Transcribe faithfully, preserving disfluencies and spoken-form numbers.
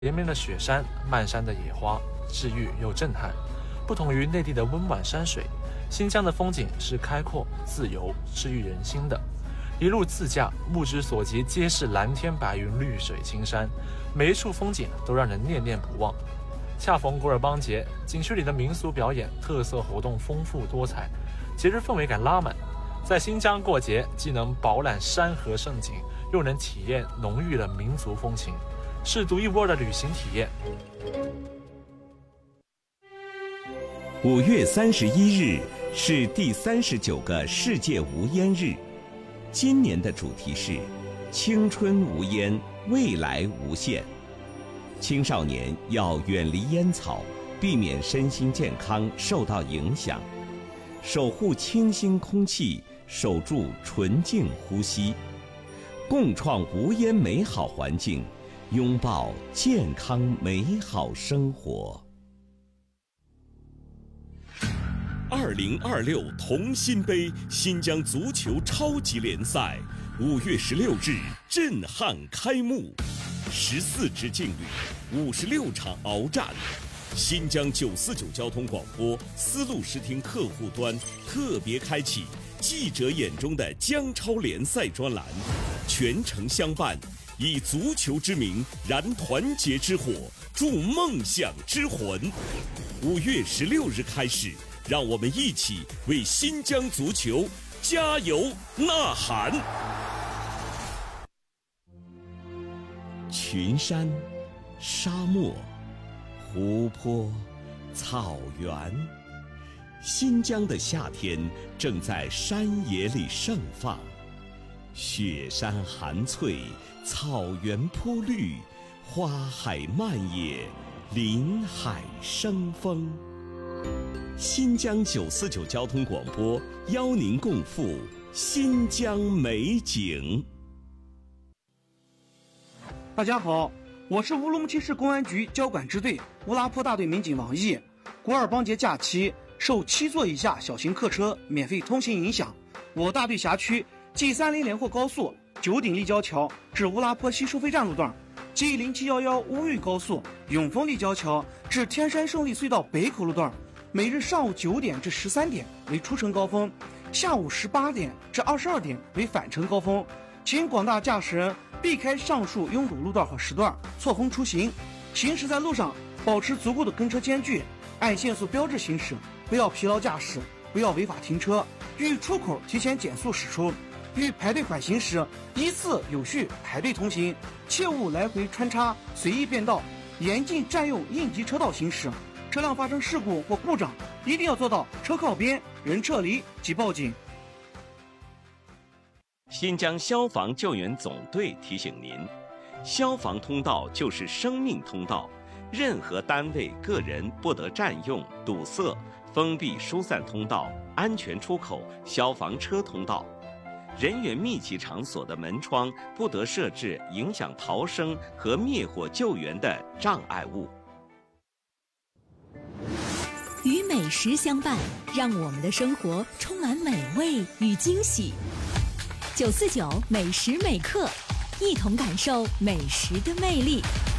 连绵的雪山，漫山的野花，治愈又震撼。不同于内地的温婉山水，新疆的风景是开阔、自由、治愈人心的。一路自驾，目之所及皆是蓝天白云、绿水青山，每一处风景都让人念念不忘。恰逢古尔邦节，景区里的民俗表演、特色活动丰富多彩，节日氛围感拉满。在新疆过节，既能饱览山河盛景，又能体验浓郁的民族风情，是独一无二的旅行体验。 五月三十一日是第三十九个世界无烟日，今年的主题是青春无烟，未来无限。青少年要远离烟草，避免身心健康受到影响，守护清新空气，守住纯净呼吸，共创无烟美好环境，拥抱健康美好生活。 二零二六同心杯新疆足球超级联赛五月十六日震撼开幕，十四支劲旅，五十六场鏖战。新疆九四九交通广播丝路视听客户端特别开启记者眼中的疆超联赛专栏，全程相伴，以足球之名燃团结之火，助梦想之魂。五月十六日开始，让我们一起为新疆足球加油呐喊！ 群山、沙漠、湖泊、草原，新疆的夏天正在山野里盛放。雪山含翠，草原铺绿，花海漫野，林海生风。新疆九四九交通广播邀您共赴新疆美景。 大家好，我是乌鲁木齐市公安局交管支队乌拉坡大队民警王毅。古尔邦节假期受七座以下小型客车免费通行影响，我大队辖区 G 三零连霍高速九鼎立交桥至乌拉坡西收费站路段， G 零七一一乌玉高速永丰立交桥至天山胜利隧道北口路段，每日上午九点至十三点为出城高峰，下午十八点至二十二点为返程高峰，请广大驾驶人避开上述拥堵路段和时段，错峰出行。行驶在路上保持足够的跟车间距，按限速标志行驶，不要疲劳驾驶，不要违法停车，遇出口提前减速驶出，遇排队缓行时依次有序排队通行，切勿来回穿插随意变道，严禁占用应急车道行驶。车辆发生事故或故障，一定要做到车靠边、人撤离及报警。 新疆消防救援总队提醒您，消防通道就是生命通道，任何单位、个人不得占用、堵塞、封闭疏散通道、安全出口、消防车通道。人员密集场所的门窗不得设置影响逃生和灭火救援的障碍物。 与美食相伴，让我们的生活充满美味与惊喜。九四九美食美课，一同感受美食的魅力。